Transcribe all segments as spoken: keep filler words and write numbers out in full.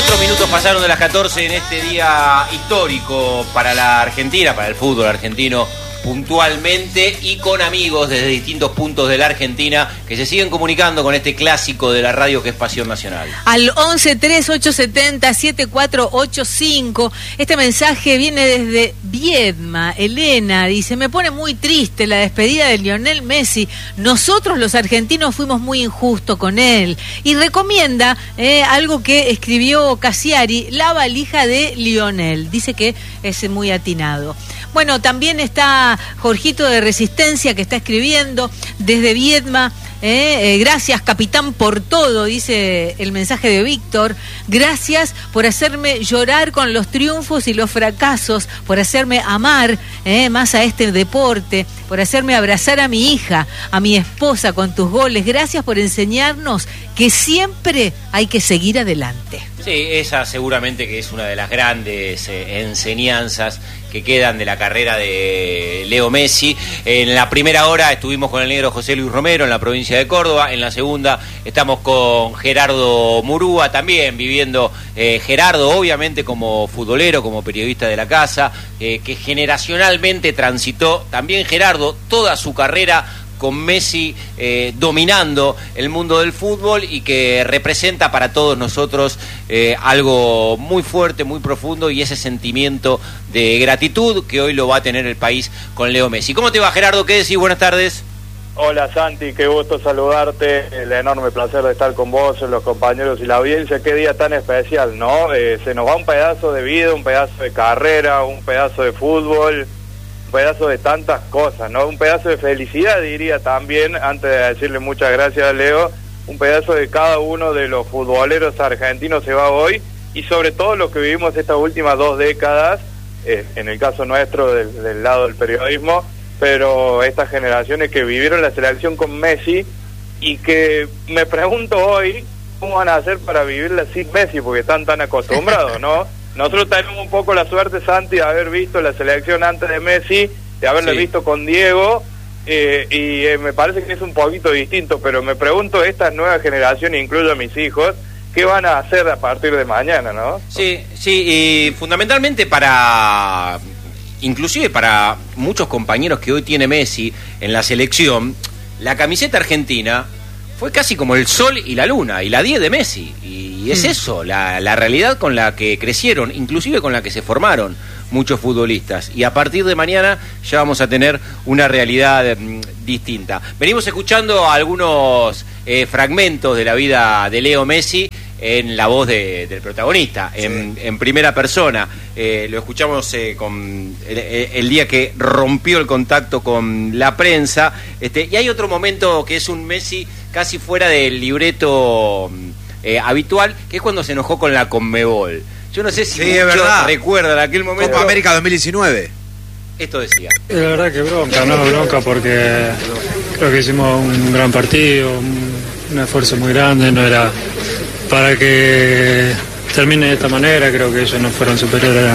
Cuatro minutos pasaron de las catorce en este día histórico para la Argentina, para el fútbol argentino puntualmente, y con amigos desde distintos puntos de la Argentina que se siguen comunicando con este clásico de la radio que es Pasión Nacional. Al once tres ocho siete cero siete cuatro ocho cinco. Este mensaje viene desde Viedma. Elena dice: me pone muy triste la despedida de Lionel Messi. Nosotros los argentinos fuimos muy injustos con él. Y recomienda eh, algo que escribió Cassiari, La valija de Lionel. Dice que es muy atinado. Bueno, también está Jorgito de Resistencia, que está escribiendo desde Viedma. Eh, eh, gracias, capitán, por todo, dice el mensaje de Víctor. Gracias por hacerme llorar con los triunfos y los fracasos, por hacerme amar eh, más a este deporte, por hacerme abrazar a mi hija, a mi esposa con tus goles. Gracias por enseñarnos que siempre hay que seguir adelante. Sí, esa seguramente que es una de las grandes eh, enseñanzas que quedan de la carrera de Leo Messi. En la primera hora estuvimos con el negro José Luis Romero en la provincia de Córdoba. En la segunda estamos con Gerardo Murúa, también viviendo eh, Gerardo, obviamente como futbolero, como periodista de la casa, eh, que generacionalmente transitó también Gerardo toda su carrera con Messi eh, dominando el mundo del fútbol, y que representa para todos nosotros eh, algo muy fuerte, muy profundo, y ese sentimiento de gratitud que hoy lo va a tener el país con Leo Messi. ¿Cómo te va, Gerardo? ¿Qué decís? Buenas tardes. Hola, Santi, qué gusto saludarte, el enorme placer de estar con vos, los compañeros y la audiencia. Qué día tan especial, ¿no? Eh, se nos va un pedazo de vida, un pedazo de carrera, un pedazo de fútbol, un pedazo de tantas cosas, ¿no? Un pedazo de felicidad, diría también, antes de decirle muchas gracias a Leo, un pedazo de cada uno de los futboleros argentinos se va hoy, y sobre todo los que vivimos estas últimas dos décadas, eh, en el caso nuestro del, del lado del periodismo, pero estas generaciones que vivieron la selección con Messi, y que me pregunto hoy cómo van a hacer para vivirla sin Messi, porque están tan acostumbrados, ¿no? Nosotros tenemos un poco la suerte, Santi, de haber visto la selección antes de Messi, de haberla sí. visto con Diego, eh, y eh, me parece que es un poquito distinto, pero me pregunto, estas nuevas generaciones, incluyo a mis hijos, ¿qué van a hacer a partir de mañana, no? Sí, sí, y fundamentalmente para, inclusive para muchos compañeros que hoy tiene Messi en la selección, la camiseta argentina fue casi como el sol y la luna, y la diez de Messi, y es mm. eso, la, la realidad con la que crecieron, inclusive con la que se formaron muchos futbolistas, y a partir de mañana ya vamos a tener una realidad mm, distinta. Venimos escuchando algunos eh, fragmentos de la vida de Leo Messi en la voz de, del protagonista, sí. en, en primera persona. Eh, lo escuchamos eh, con el, el día que rompió el contacto con la prensa, este, y hay otro momento que es un Messi casi fuera del libreto eh, habitual, que es cuando se enojó con la Conmebol. Yo no sé si sí, muchos recuerdan aquel momento. Copa América dos mil diecinueve. Esto decía. La verdad que bronca, no bronca, porque creo que hicimos un gran partido, un, un esfuerzo muy grande, no era para que termine de esta manera. Creo que ellos no fueron superiores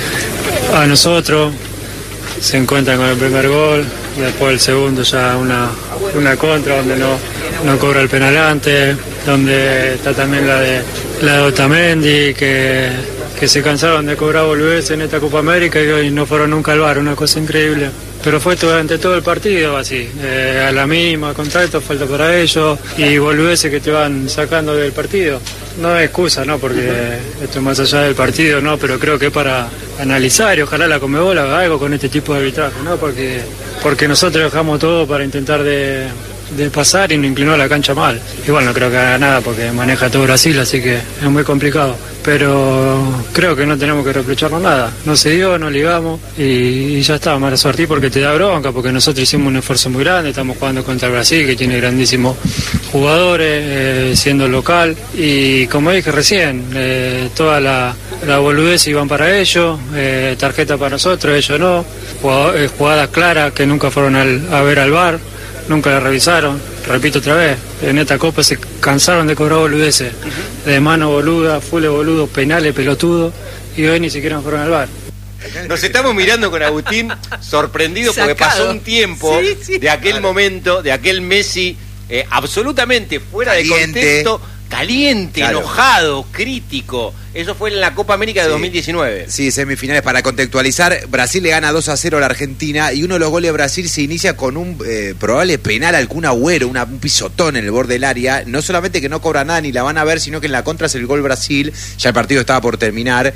a, a nosotros. Se encuentran con el primer gol, y después el segundo ya una, una contra donde no, no cobra el penal antes, donde está también la de la de Otamendi, que, que se cansaron de cobrar boludeces en esta Copa América y hoy no fueron nunca al V A R, una cosa increíble. Pero fue durante todo el partido así, eh, a la mínima contacto, falta para ellos, y boludeces que te van sacando del partido. No es excusa, ¿no? Porque esto es más allá del partido, ¿no? Pero creo que es para analizar, y ojalá la Conmebol haga algo con este tipo de arbitraje, ¿no? Porque, porque nosotros dejamos todo para intentar de, de pasar y nos inclinó la cancha mal. Igual no creo que haga nada porque maneja todo Brasil, así que es muy complicado. Pero creo que no tenemos que reprocharnos nada. No se dio, no ligamos y, y ya está, mala suerte, porque te da bronca, porque nosotros hicimos un esfuerzo muy grande, estamos jugando contra Brasil, que tiene grandísimos jugadores, eh, siendo local, y como dije recién, eh, toda la, la boludez iban para ellos, eh, tarjeta para nosotros, ellos no, jugad, eh, jugadas claras que nunca fueron al, a ver al V A R, nunca la revisaron. Repito otra vez, en esta Copa se cansaron de cobrar boludeces, uh-huh. de mano boluda, full boludo, penales, pelotudo, y hoy ni siquiera fueron al V A R. Nos estamos mirando con Agustín sorprendidos porque pasó un tiempo sí, sí, de aquel claro. momento, de aquel Messi eh, absolutamente fuera caliente. de contexto, caliente, claro. enojado, crítico, Eso fue en la Copa América de sí. dos mil diecinueve. Sí, semifinales. Para contextualizar, Brasil le gana dos a cero a la Argentina y uno de los goles de Brasil se inicia con un eh, probable penal al Kun Agüero, una, un pisotón en el borde del área. No solamente que no cobra nada ni la van a ver, sino que en la contra es el gol Brasil. Ya el partido estaba por terminar.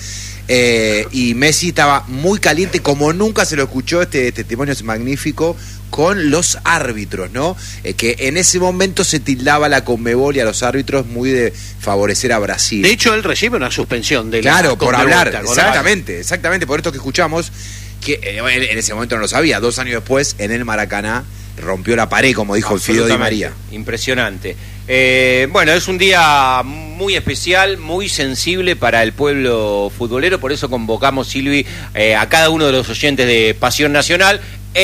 Eh, y Messi estaba muy caliente, como nunca se lo escuchó. Este testimonio es magnífico, con los árbitros, ¿no? Eh, que en ese momento se tildaba la Conmebol y a los árbitros muy de favorecer a Brasil. De hecho, él recibe una suspensión de Claro, la por Conmebol, hablar, exactamente, exactamente, por esto que escuchamos, que eh, en ese momento no lo sabía, dos años después, en el Maracaná, rompió la pared, como dijo el Fido Di María. Impresionante. Eh, bueno, es un día muy especial, muy sensible para el pueblo futbolero, por eso convocamos, Silvi, eh, a cada uno de los oyentes de Pasión Nacional,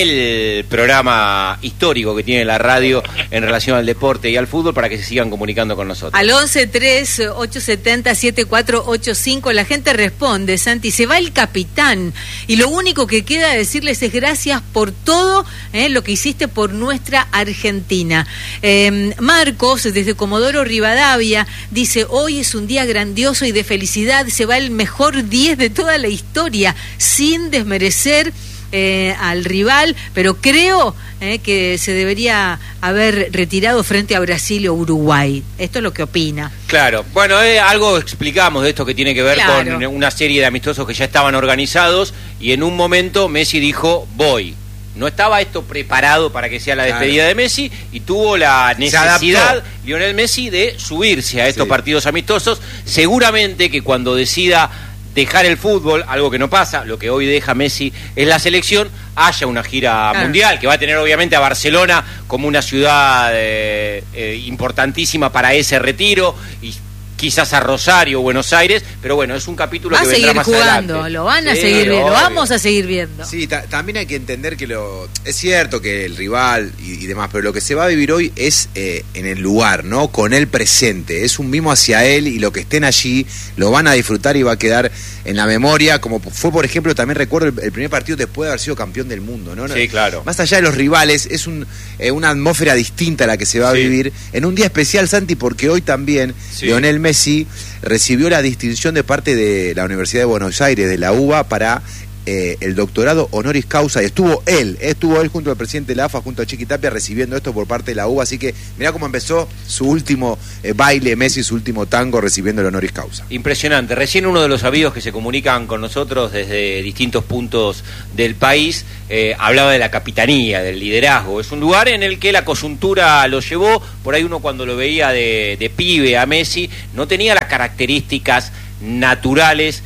el programa histórico que tiene la radio en relación al deporte y al fútbol, para que se sigan comunicando con nosotros. Al once tres ocho siete cero siete cuatro ocho cinco la gente responde, Santi, se va el capitán y lo único que queda decirles es gracias por todo eh, lo que hiciste por nuestra Argentina. Eh, Marcos, desde Comodoro Rivadavia, dice, hoy es un día grandioso y de felicidad, se va el mejor diez de toda la historia, sin desmerecer Eh, al rival, pero creo eh, que se debería haber retirado frente a Brasil o Uruguay. Esto es lo que opina. Claro, bueno, eh, algo explicamos de esto que tiene que ver claro. con una serie de amistosos que ya estaban organizados y en un momento Messi dijo, voy. No estaba esto preparado para que sea la despedida claro. de Messi y tuvo la necesidad, Lionel Messi, de subirse a estos sí. partidos amistosos. Seguramente que cuando decida dejar el fútbol, algo que no pasa, lo que hoy deja Messi es la selección, haya una gira claro. mundial, que va a tener obviamente a Barcelona como una ciudad eh, eh, importantísima para ese retiro, y quizás a Rosario, Buenos Aires, pero bueno, es un capítulo va que vendrá más jugando, adelante. Lo van a sí, seguir viendo, lo obvio. vamos a seguir viendo. Sí, ta- también hay que entender que lo es cierto que el rival y, y demás, pero lo que se va a vivir hoy es eh, en el lugar, ¿no? Con él presente, es un mimo hacia él y lo que estén allí lo van a disfrutar y va a quedar en la memoria, como fue, por ejemplo, también recuerdo el, el primer partido después de haber sido campeón del mundo, ¿no? Sí, claro. Más allá de los rivales, es un, eh, una atmósfera distinta a la que se va a sí. vivir en un día especial, Santi, porque hoy también sí. Lionel Messi recibió la distinción de parte de la Universidad de Buenos Aires, de la U B A, para eh, el doctorado honoris causa, y estuvo él, estuvo él junto al presidente de la A F A, junto a Chiqui Tapia, recibiendo esto por parte de la U B A, así que mirá cómo empezó su último eh, baile, Messi, su último tango, recibiendo el honoris causa. Impresionante. Recién uno de los sabidos que se comunican con nosotros desde distintos puntos del país eh, hablaba de la capitanía, del liderazgo. Es un lugar en el que la coyuntura lo llevó, por ahí uno cuando lo veía de, de pibe a Messi, no tenía las características naturales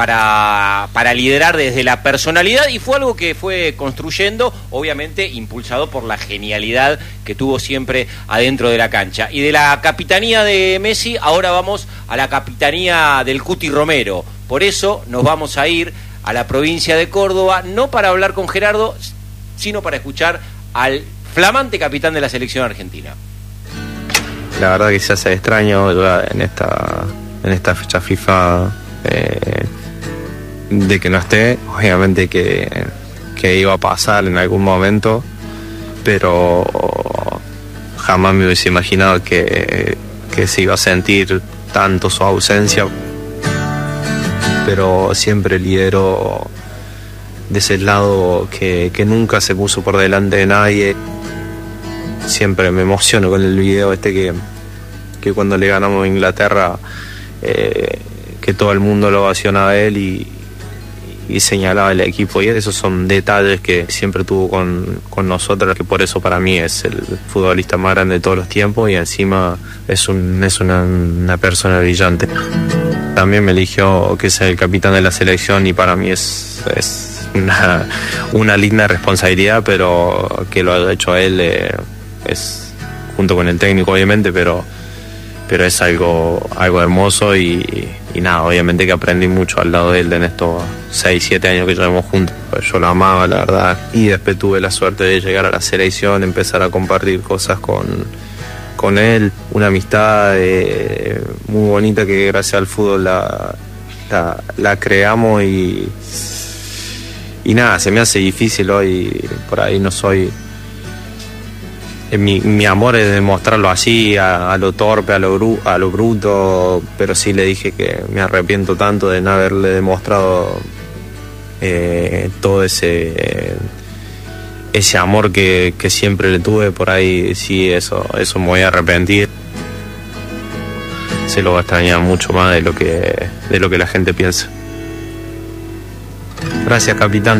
para, para liderar desde la personalidad, y fue algo que fue construyendo, obviamente impulsado por la genialidad que tuvo siempre adentro de la cancha. Y de la capitanía de Messi ahora vamos a la capitanía del Cuti Romero. Por eso nos vamos a ir a la provincia de Córdoba, no para hablar con Gerardo, sino para escuchar al flamante capitán de la selección argentina. La verdad que se hace extraño en esta en esta fecha FIFA eh, de que no esté, obviamente que, que iba a pasar en algún momento, pero jamás me hubiese imaginado que, que se iba a sentir tanto su ausencia, pero siempre lidero de ese lado que, que nunca se puso por delante de nadie. Siempre me emociono con el video este que, que cuando le ganamos a Inglaterra, eh, que todo el mundo lo ovacionaba a él y, y señalaba el equipo, y esos son detalles que siempre tuvo con, con nosotros, que por eso para mí es el futbolista más grande de todos los tiempos, y encima es, un, es una, una persona brillante. También me eligió que sea el capitán de la selección, y para mí es, es una, una linda responsabilidad, pero que lo haya hecho él eh, es junto con el técnico obviamente, pero pero es algo algo hermoso, y, y nada, obviamente que aprendí mucho al lado de él en estos seis, siete años que llevamos juntos. Yo lo amaba, la verdad, y después tuve la suerte de llegar a la selección, empezar a compartir cosas con, con él, una amistad eh, muy bonita que gracias al fútbol la, la, la creamos, y, y nada, se me hace difícil hoy, por ahí no soy eh, mi, mi amor es demostrarlo así, a, a lo torpe, a lo, bru, a lo bruto, pero sí le dije que me arrepiento tanto de no haberle demostrado eh, todo ese... Eh, ese amor que, que siempre le tuve. Por ahí sí, eso, eso me voy a arrepentir. Se lo va a extrañar mucho más de lo que, de lo que la gente piensa. Gracias, capitán.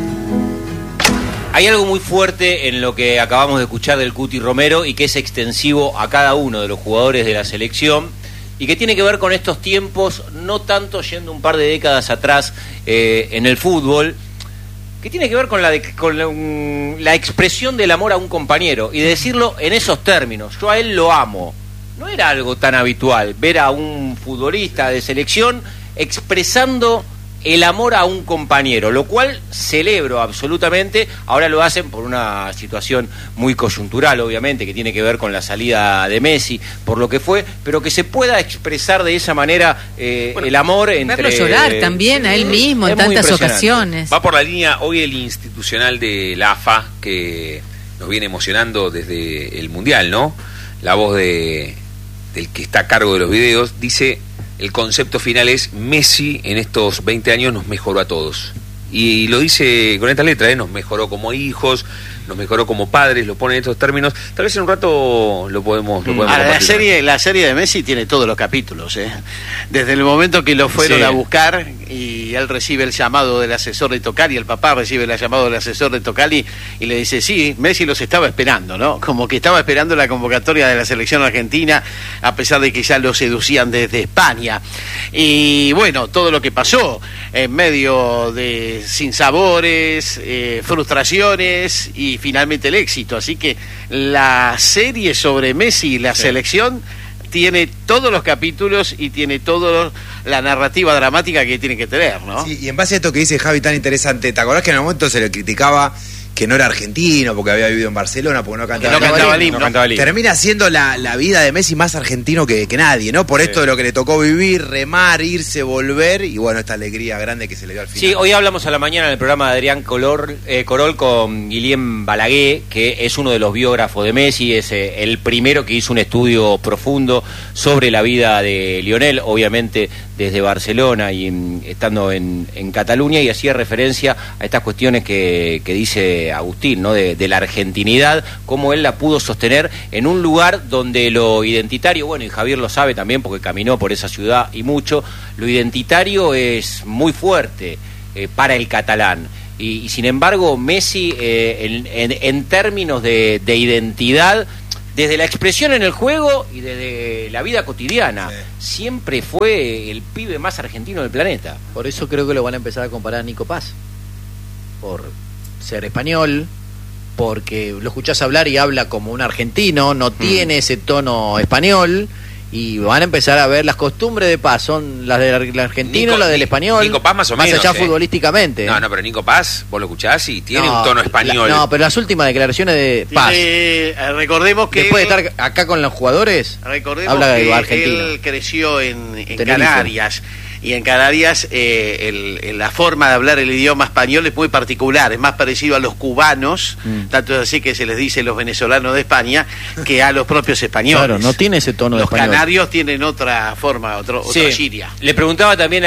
Hay algo muy fuerte en lo que acabamos de escuchar del Cuti Romero y que es extensivo a cada uno de los jugadores de la selección y que tiene que ver con estos tiempos, no tanto yendo un par de décadas atrás eh, en el fútbol, que tiene que ver con, la, de, con la, um, la expresión del amor a un compañero y de decirlo en esos términos. Yo a él lo amo. No era algo tan habitual ver a un futbolista de selección expresando el amor a un compañero, lo cual celebro absolutamente. Ahora lo hacen por una situación muy coyuntural, obviamente, que tiene que ver con la salida de Messi, por lo que fue, pero que se pueda expresar de esa manera eh, bueno, el amor entre... Verlo llorar también a él mismo en tantas ocasiones. Va por la línea hoy el institucional de la A F A, que nos viene emocionando desde el Mundial, ¿no? La voz de del que está a cargo de los videos dice... El concepto final es: Messi en estos veinte años nos mejoró a todos. Y lo dice con esta letra, ¿eh? Nos mejoró como hijos, nos mejoró como padres, lo pone en estos términos. Tal vez en un rato lo podemos, lo podemos ah, la serie La serie de Messi tiene todos los capítulos, ¿eh? Desde el momento que lo fueron sí. a buscar y él recibe el llamado del asesor de Tocali, el papá recibe el llamado del asesor de Tocali y le dice, sí, Messi los estaba esperando, ¿no? Como que estaba esperando la convocatoria de la selección argentina, a pesar de que ya lo seducían desde España. Y bueno, todo lo que pasó en medio de sinsabores, eh, frustraciones y finalmente el éxito. Así que la serie sobre Messi y la sí. selección tiene todos los capítulos y tiene toda la narrativa dramática que tiene que tener, ¿no? Sí, y en base a esto que dice Javi tan interesante, ¿te acordás que en el momento se le criticaba que no era argentino porque había vivido en Barcelona, porque no cantaba, no cantaba el himno? No cantaba el himno. Termina siendo la, la vida de Messi más argentino que, que nadie, ¿no? Por sí. esto de lo que le tocó vivir, remar, irse, volver, y bueno, esta alegría grande que se le dio al final. Sí, hoy hablamos a la mañana en el programa de Adrián Color, eh, Corol con Guillem Balaguer, que es uno de los biógrafos de Messi, es eh, el primero que hizo un estudio profundo sobre la vida de Lionel, obviamente desde Barcelona y mm, estando en, en Cataluña, y hacía referencia a estas cuestiones que, que dice Agustín, ¿no? De, de la argentinidad, cómo él la pudo sostener en un lugar donde lo identitario, bueno, y Javier lo sabe también porque caminó por esa ciudad y mucho, lo identitario es muy fuerte eh, para el catalán. Y, y sin embargo, Messi, eh, en, en, en términos de, de identidad, desde la expresión en el juego y desde la vida cotidiana, sí. siempre fue el pibe más argentino del planeta. Por eso creo que lo van a empezar a comparar a Nico Paz, por ser español, porque lo escuchás hablar y habla como un argentino, no tiene mm. ese tono español, y van a empezar a ver las costumbres de Paz, son las del argentino, Nico, las del español, Nico Paz más o más menos, allá eh. futbolísticamente. No, no, pero Nico Paz, vos lo escuchás y tiene no, un tono español. La, no, pero las últimas declaraciones de Paz, eh, recordemos que después de estar acá con los jugadores, recordemos habla de que argentino. Él creció en, en Canarias. Y en Canarias eh, el, el, la forma de hablar el idioma español es muy particular, es más parecido a los cubanos, mm. tanto es así que se les dice los venezolanos de España, que a los propios españoles. Claro, no tiene ese tono los de español. Los canarios tienen otra forma, otro, sí. otra siria. Le preguntaba también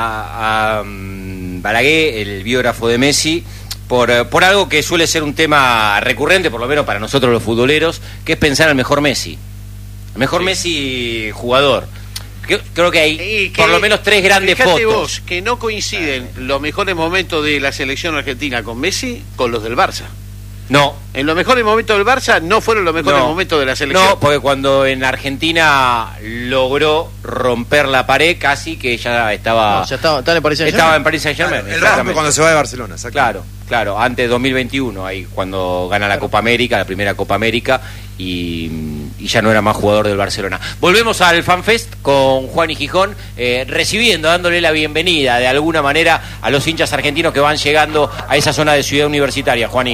a, a um, Balaguer, el biógrafo de Messi, por, por algo que suele ser un tema recurrente, por lo menos para nosotros los futboleros, que es pensar el mejor Messi. El mejor sí. Messi jugador. Creo que hay que, por lo menos tres grandes fotos. Vos, que no coinciden los mejores momentos de la selección argentina con Messi con los del Barça. No. En los mejores momentos del Barça no fueron los mejores no. momentos de la selección. No, porque cuando en Argentina logró romper la pared, casi que ya estaba... No, ya estaba, estaba en Paris Saint-Germain. Estaba en Paris Saint-Germain. Claro, el rompe cuando se va de Barcelona. Claro, claro, antes de dos mil veintiuno, ahí cuando gana la Copa América, la primera Copa América, y, y ya no era más jugador del Barcelona. Volvemos al FanFest con Juan y Gijón, eh, recibiendo, dándole la bienvenida de alguna manera a los hinchas argentinos que van llegando a esa zona de Ciudad Universitaria, Juaní.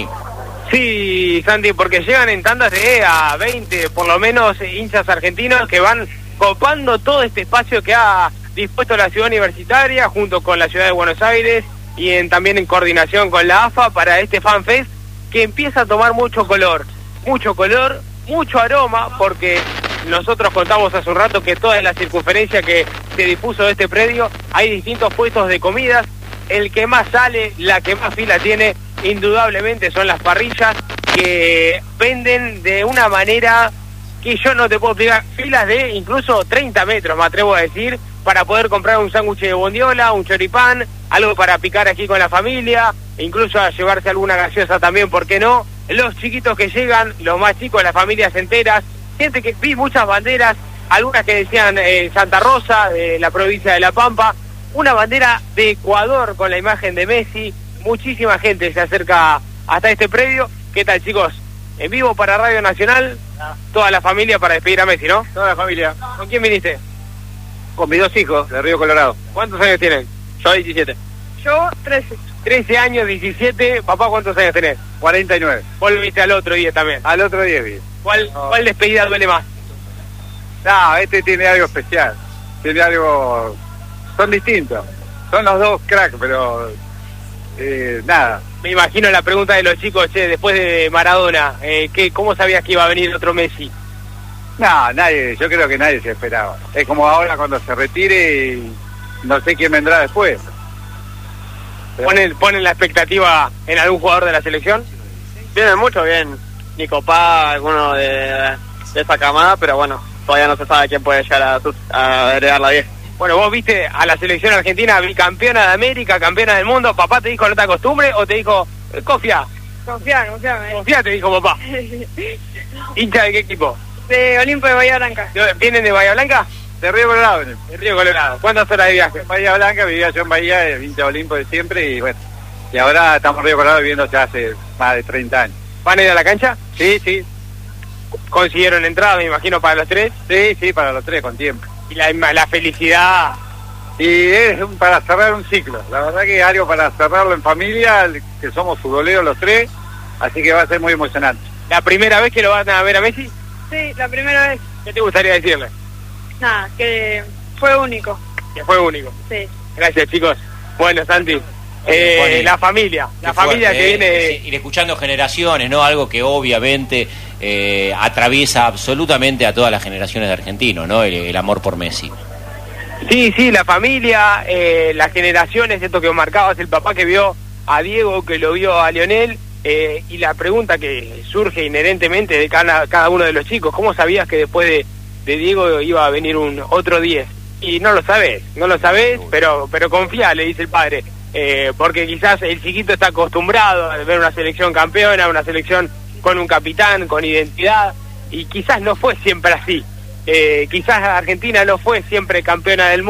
Sí, Santi, porque llegan en tandas de a veinte, por lo menos, hinchas argentinos que van copando todo este espacio que ha dispuesto la Ciudad Universitaria junto con la Ciudad de Buenos Aires y en, también en coordinación con la A F A para este FanFest que empieza a tomar mucho color. mucho color, mucho aroma, porque nosotros contamos hace un rato que toda la circunferencia que se dispuso de este predio hay distintos puestos de comidas. El que más sale, la que más fila tiene, indudablemente son las parrillas, que venden de una manera que yo no te puedo explicar, filas de incluso treinta metros, me atrevo a decir, para poder comprar un sándwich de bondiola, un choripán, algo para picar aquí con la familia, incluso a llevarse alguna gaseosa también, ¿por qué no? Los chiquitos que llegan, los más chicos, las familias enteras, gente que vi muchas banderas, algunas que decían eh, Santa Rosa, de la provincia de La Pampa, una bandera de Ecuador con la imagen de Messi, muchísima gente se acerca hasta este predio. ¿Qué tal, chicos? En vivo para Radio Nacional, toda la familia para despedir a Messi, ¿no? Toda la familia. ¿Con quién viniste? Con mis dos hijos, de Río Colorado. ¿Cuántos años tienen? Yo diecisiete. Yo trece. trece años, diecisiete. Papá, ¿cuántos años tenés? cuarenta y nueve. Vos lo viste al otro día también. Al otro día vi. ¿Cuál, no. ¿Cuál despedida duele más? No, este tiene algo especial. Tiene algo... Son distintos. Son los dos cracks, pero... Eh, nada. Me imagino la pregunta de los chicos, che, después de Maradona, eh, ¿qué, ¿cómo sabías que iba a venir otro Messi? No, nadie, yo creo que nadie se esperaba. Es como ahora cuando se retire y no sé quién vendrá después. Pero... ¿Ponen, ¿Ponen la expectativa en algún jugador de la selección? Vienen mucho, bien. Nico Paz, alguno de, de esa camada, pero bueno, todavía no se sabe quién puede llegar a, a heredar la diez. Bueno, vos viste a la selección argentina bicampeona de América, campeona del mundo. ¿Papá te dijo no te acostumbres o te dijo confía? Confía, confía. Confía, te dijo papá. ¿Hincha de qué equipo? De Olimpo de Bahía Blanca. ¿Vienen de Bahía Blanca? De Río Colorado. De Río Colorado. ¿Cuántas horas de viaje? Bahía Blanca, vivía yo en Bahía, hincha de Olimpo de siempre y bueno. Y ahora estamos en Río Colorado viviendo ya hace más de treinta años. ¿Van a ir a la cancha? Sí, sí. ¿Consiguieron entrada, me imagino, para los tres? Sí, sí, para los tres, con tiempo. Y la, la felicidad... Y es un, para cerrar un ciclo. La verdad que es algo para cerrarlo en familia, que somos futboleros los tres, así que va a ser muy emocionante. ¿La primera vez que lo van a ver a Messi? Sí, la primera vez. ¿Qué te gustaría decirle? Nada, que fue único. Que fue único. Sí. Gracias, chicos. Bueno, Santi, eh, la familia, la familia fuerte, que eh, viene... ir escuchando generaciones, ¿no? Algo que obviamente eh, atraviesa absolutamente a todas las generaciones de argentinos, ¿no? El, el amor por Messi. Sí, sí, la familia, eh, las generaciones, esto que marcabas, el papá que vio a Diego, que lo vio a Lionel, eh, y la pregunta que surge inherentemente de cada, cada uno de los chicos, ¿cómo sabías que después de, de Diego iba a venir un otro diez? Y no lo sabés, no lo sabés, pero pero confía, le dice el padre, eh, porque quizás el chiquito está acostumbrado a ver una selección campeona, una selección con un capitán, con identidad, y quizás no fue siempre así. Eh, quizás Argentina no fue siempre campeona del mundo.